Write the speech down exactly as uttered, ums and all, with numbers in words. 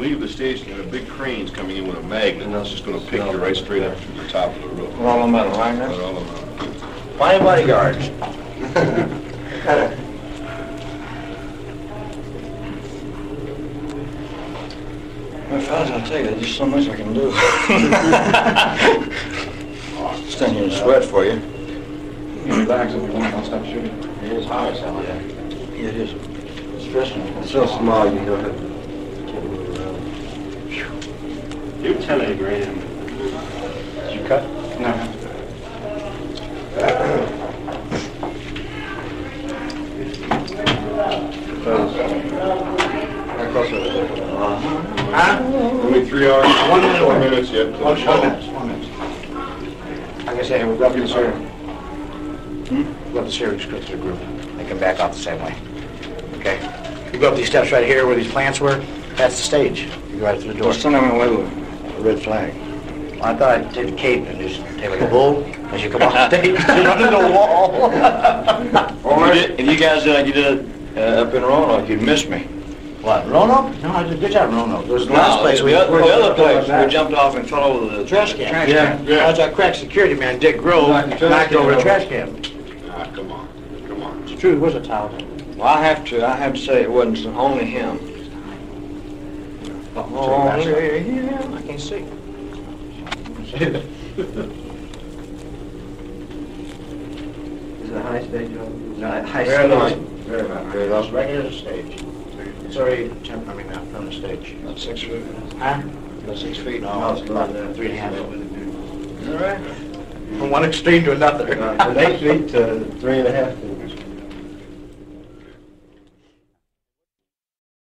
leave the station, and a big crane's coming in with a magnet, and that's just going to pick you right straight up to the top of the roof. All of metal, right? Right, all of metal. Fine bodyguards. Well, fellas, I'll tell you, there's just so much I can do. Stand here and sweat for you. You relax if you want, I'll stop shooting. It is hard as hell, yeah. Yeah, it is. It's stressful. It's so small, you don't have to can't move around. You're ten a gram. Did you cut? No. How close are they? Huh? Only three hours, One minute. four minutes yet. One, one minute, one minute. Like I say, we've got this here. We've got this here, just go through the group. They can back off the same way. Okay? You go up these steps right here where these plants were, that's the stage. You go right through the door. Just send them away with a red flag. Well, I thought I'd take the cape and just take like a bull as you come off stage and run into the wall. Or if you guys did like you did uh, up in Roanoke, you'd miss me. What, Roanoke? No, I did a good job in Roanoke. There was the No, last place the, we... the, other, the other place, we we jumped off and fell over the trash can. Trash Yeah, can. yeah. That was that crack security man, Dick Grove, Knocked the trash knocked can over the over. trash can. Ah, come on, come on. It's true, it was a towel. Well, I have to, I have to say it wasn't only him. Only him. I can't see. Is it a high stage? No, high Very low. stage. Very low. Very low. It's right near the stage. It's already, temp- I mean, uh, from the stage. About six feet. Huh? About six feet. No, it's about uh, three and a half. All right. From one extreme to another. Uh, From eight feet to three and a half to